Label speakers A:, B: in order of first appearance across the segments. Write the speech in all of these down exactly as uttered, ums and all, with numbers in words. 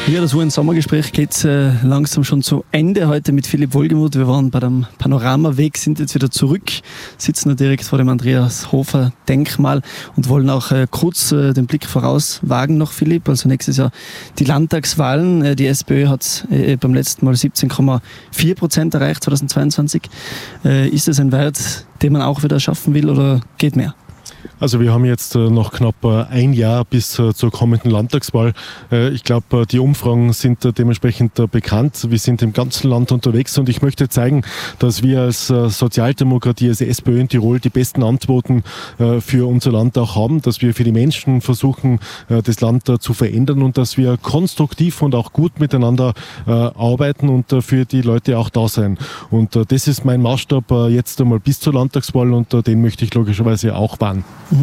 A: Ja, das war ein Sommergespräch, geht äh, langsam schon zu Ende heute mit Philipp Wohlgemuth. Wir waren bei dem Panoramaweg, sind jetzt wieder zurück, sitzen da direkt vor dem Andreas Hofer Denkmal und wollen auch äh, kurz äh, den Blick voraus wagen noch, Philipp. Also nächstes Jahr die Landtagswahlen. Äh, die SPÖ hat äh, beim letzten Mal siebzehn Komma vier Prozent erreicht, zweitausendzweiundzwanzig. Äh, ist das ein Wert, den man auch wieder schaffen will oder geht mehr?
B: Also wir haben jetzt noch knapp ein Jahr bis zur kommenden Landtagswahl. Ich glaube, die Umfragen sind dementsprechend bekannt. Wir sind im ganzen Land unterwegs und ich möchte zeigen, dass wir als Sozialdemokratie, als SPÖ in Tirol die besten Antworten für unser Land auch haben, dass wir für die Menschen versuchen, das Land zu verändern und dass wir konstruktiv und auch gut miteinander arbeiten und für die Leute auch da sein. Und das ist mein Maßstab jetzt einmal bis zur Landtagswahl und den möchte ich logischerweise auch wahren.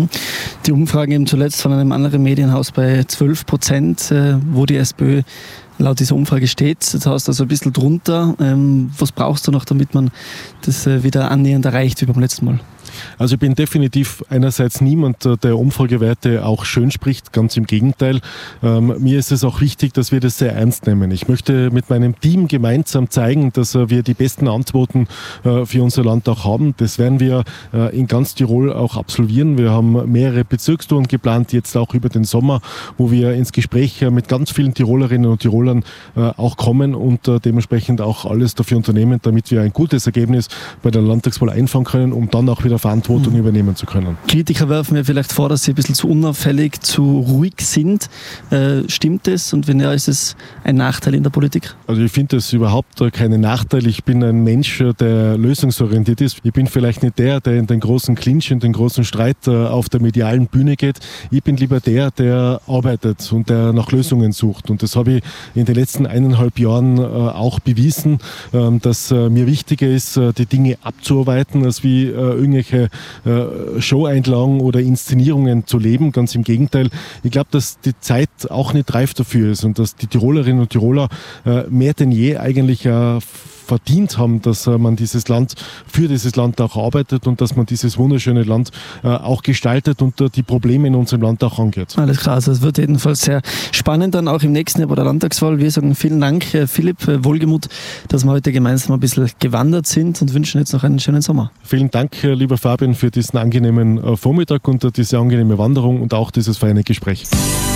A: Die Umfragen eben zuletzt von einem anderen Medienhaus bei zwölf Prozent, wo die SPÖ laut dieser Umfrage steht. Jetzt hast du also ein bisschen drunter. Was brauchst du noch, damit man das wieder annähernd erreicht wie beim letzten Mal?
B: Also ich bin definitiv einerseits niemand, der Umfragewerte auch schön spricht, ganz im Gegenteil. Ähm, mir ist es auch wichtig, dass wir das sehr ernst nehmen. Ich möchte mit meinem Team gemeinsam zeigen, dass äh, wir die besten Antworten äh, für unser Land auch haben. Das werden wir äh, in ganz Tirol auch absolvieren. Wir haben mehrere Bezirkstouren geplant, jetzt auch über den Sommer, wo wir ins Gespräch äh, mit ganz vielen Tirolerinnen und Tirolern äh, auch kommen und äh, dementsprechend auch alles dafür unternehmen, damit wir ein gutes Ergebnis bei der Landtagswahl einfahren können, um dann auch wieder Verantwortung mhm. übernehmen zu können.
A: Kritiker werfen mir vielleicht vor, dass sie ein bisschen zu unauffällig, zu ruhig sind. Äh, stimmt das? Und wenn ja, ist es ein Nachteil in der Politik?
B: Also ich finde das überhaupt keinen Nachteil. Ich bin ein Mensch, der lösungsorientiert ist. Ich bin vielleicht nicht der, der in den großen Clinch, in den großen Streit auf der medialen Bühne geht. Ich bin lieber der, der arbeitet und der nach Lösungen sucht. Und das habe ich in den letzten eineinhalb Jahren auch bewiesen, dass mir wichtiger ist, die Dinge abzuarbeiten, als wie irgendwelche Show-Einlagen oder Inszenierungen zu leben. Ganz im Gegenteil. Ich glaube, dass die Zeit auch nicht reif dafür ist und dass die Tirolerinnen und Tiroler mehr denn je eigentlich verdient haben, dass man dieses Land, für dieses Land auch arbeitet und dass man dieses wunderschöne Land auch gestaltet und die Probleme in unserem Land auch angeht.
A: Alles klar, also es wird jedenfalls sehr spannend dann auch im nächsten Jahr bei der Landtagswahl. Wir sagen vielen Dank, Philipp Wohlgemuth, dass wir heute gemeinsam ein bisschen gewandert sind und wünschen jetzt noch einen schönen Sommer.
B: Vielen Dank, lieber Fabian, für diesen angenehmen Vormittag und diese angenehme Wanderung und auch dieses feine Gespräch.